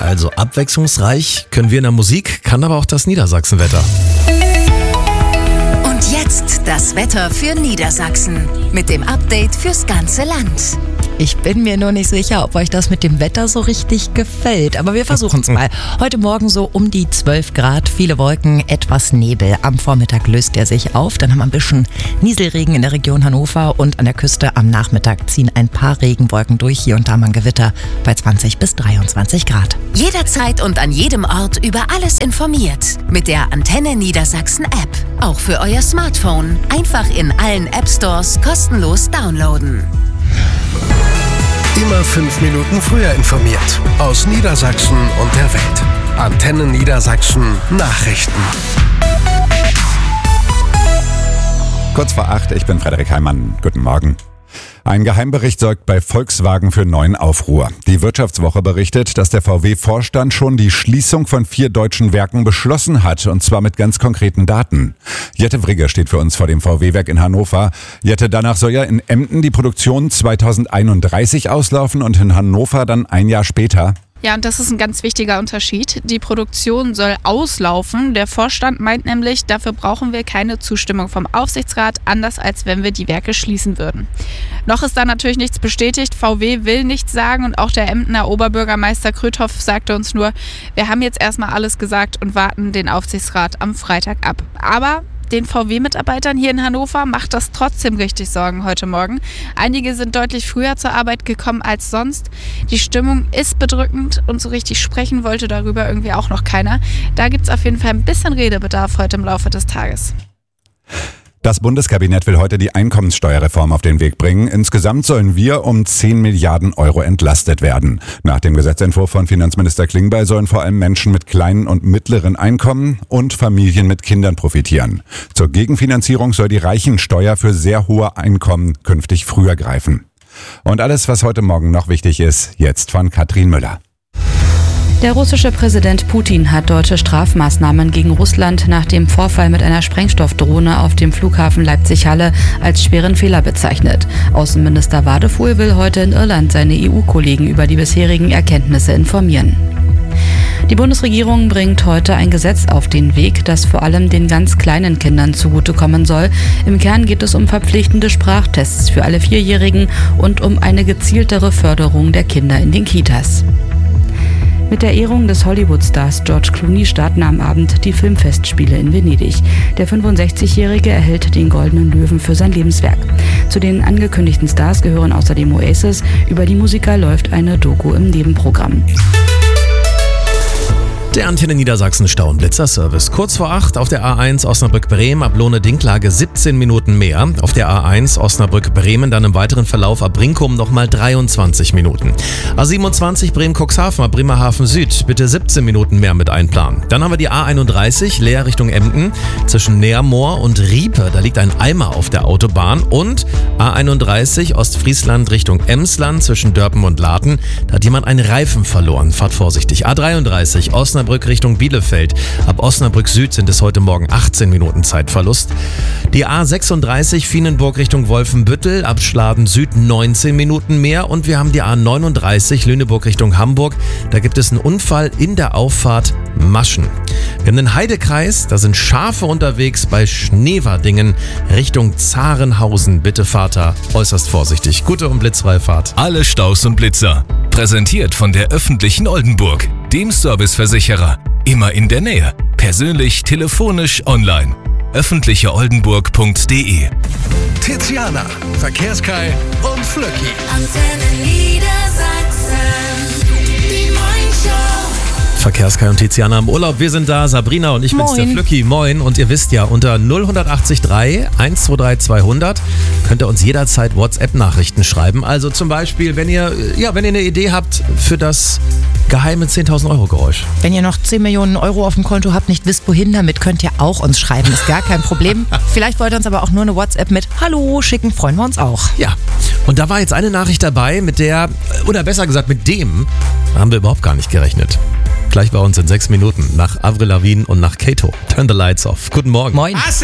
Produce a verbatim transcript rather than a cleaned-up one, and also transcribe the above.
Also abwechslungsreich können wir in der Musik, kann aber auch das Niedersachsenwetter. Und jetzt das Wetter für Niedersachsen mit dem Update fürs ganze Land. Ich bin mir nur nicht sicher, ob euch das mit dem Wetter so richtig gefällt, aber wir versuchen es mal. Heute Morgen so um die zwölf Grad, viele Wolken, etwas Nebel. Am Vormittag löst er sich auf, dann haben wir ein bisschen Nieselregen in der Region Hannover und an der Küste am Nachmittag ziehen ein paar Regenwolken durch. Hier und da mal ein Gewitter bei zwanzig bis dreiundzwanzig Grad. Jederzeit und an jedem Ort über alles informiert. Mit der Antenne Niedersachsen App. Auch für euer Smartphone. Einfach in allen App Stores kostenlos downloaden. Immer fünf Minuten früher informiert. Aus Niedersachsen und der Welt. Antenne Niedersachsen Nachrichten. Kurz vor acht, ich bin Frederik Heimann. Guten Morgen. Ein Geheimbericht sorgt bei Volkswagen für neuen Aufruhr. Die Wirtschaftswoche berichtet, dass der V W-Vorstand schon die Schließung von vier deutschen Werken beschlossen hat, und zwar mit ganz konkreten Daten. Jette Wrigge steht für uns vor dem V W-Werk in Hannover. Jette, danach soll ja in Emden die Produktion zweitausendeinunddreißig auslaufen und in Hannover dann ein Jahr später. Ja, und das ist ein ganz wichtiger Unterschied. Die Produktion soll auslaufen. Der Vorstand meint nämlich, dafür brauchen wir keine Zustimmung vom Aufsichtsrat, anders als wenn wir die Werke schließen würden. Noch ist da natürlich nichts bestätigt. V W will nichts sagen und auch der Emdener Oberbürgermeister Kröthoff sagte uns nur, wir haben jetzt erstmal alles gesagt und warten den Aufsichtsrat am Freitag ab. Aber den V W-Mitarbeitern hier in Hannover macht das trotzdem richtig Sorgen heute Morgen. Einige sind deutlich früher zur Arbeit gekommen als sonst. Die Stimmung ist bedrückend und so richtig sprechen wollte darüber irgendwie auch noch keiner. Da gibt es auf jeden Fall ein bisschen Redebedarf heute im Laufe des Tages. Das Bundeskabinett will heute die Einkommenssteuerreform auf den Weg bringen. Insgesamt sollen wir um zehn Milliarden Euro entlastet werden. Nach dem Gesetzentwurf von Finanzminister Klingbeil sollen vor allem Menschen mit kleinen und mittleren Einkommen und Familien mit Kindern profitieren. Zur Gegenfinanzierung soll die Reichensteuer für sehr hohe Einkommen künftig früher greifen. Und alles, was heute Morgen noch wichtig ist, jetzt von Katrin Müller. Der russische Präsident Putin hat deutsche Strafmaßnahmen gegen Russland nach dem Vorfall mit einer Sprengstoffdrohne auf dem Flughafen Leipzig-Halle als schweren Fehler bezeichnet. Außenminister Wadefuhl will heute in Irland seine E U-Kollegen über die bisherigen Erkenntnisse informieren. Die Bundesregierung bringt heute ein Gesetz auf den Weg, das vor allem den ganz kleinen Kindern zugutekommen soll. Im Kern geht es um verpflichtende Sprachtests für alle Vierjährigen und um eine gezieltere Förderung der Kinder in den Kitas. Mit der Ehrung des Hollywood-Stars George Clooney starten am Abend die Filmfestspiele in Venedig. Der fünfundsechzigjährige erhält den Goldenen Löwen für sein Lebenswerk. Zu den angekündigten Stars gehören außerdem Oasis. Über die Musiker läuft eine Doku im Nebenprogramm. Der Antenne Niedersachsen Stau- und Blitzerservice. Kurz vor acht auf der A eins Osnabrück-Bremen ab Lohne-Dinklage siebzehn Minuten mehr. Auf der A eins Osnabrück-Bremen dann im weiteren Verlauf ab Brinkum nochmal dreiundzwanzig Minuten. A siebenundzwanzig Bremen-Cuxhaven ab Bremerhaven Süd bitte siebzehn Minuten mehr mit einplanen. Dann haben wir die A einunddreißig Leer Richtung Emden zwischen Neermoor und Riepe. Da liegt ein Eimer auf der Autobahn. Und A einunddreißig Ostfriesland Richtung Emsland zwischen Dörpen und Laten. Da hat jemand einen Reifen verloren. Fahrt vorsichtig. A dreiunddreißig Osnabrück Richtung Bielefeld. Ab Osnabrück Süd sind es heute Morgen achtzehn Minuten Zeitverlust. Die A sechsunddreißig Vienenburg Richtung Wolfenbüttel. Ab Schladen Süd neunzehn Minuten mehr. Und wir haben die A neununddreißig Lüneburg Richtung Hamburg. Da gibt es einen Unfall in der Auffahrt Maschen. Wir haben den Heidekreis. Da sind Schafe unterwegs bei Schneverdingen Richtung Zarenhausen. Bitte fahrt da äußerst vorsichtig. Gute und blitzfreie Fahrt. Alle Staus und Blitzer. Präsentiert von der öffentlichen Oldenburg, dem Serviceversicherer. Immer in der Nähe. Persönlich, telefonisch, online. öffentliche oldenburg punkt de. Tiziana, Verkehrskai und Flöcki. Antenne Niedersachsen. Die Morningshow. Verkehrskai und Tiziana im Urlaub. Wir sind da, Sabrina und ich bin's, der Flücki. Moin. Und ihr wisst ja, unter null acht drei eins zwei drei zweihundert könnt ihr uns jederzeit WhatsApp-Nachrichten schreiben. Also zum Beispiel, wenn ihr, ja, wenn ihr eine Idee habt für das geheime zehntausend Euro Geräusch. Wenn ihr noch zehn Millionen Euro auf dem Konto habt, nicht wisst wohin damit, könnt ihr auch uns schreiben. Ist gar kein Problem. Vielleicht wollt ihr uns aber auch nur eine WhatsApp mit Hallo schicken, freuen wir uns auch. Ja, und da war jetzt eine Nachricht dabei, mit der, oder besser gesagt mit dem, haben wir überhaupt gar nicht gerechnet. Gleich bei uns in sechs Minuten nach Avril Lavigne und nach Kato. Turn the Lights Off. Guten Morgen. Moin.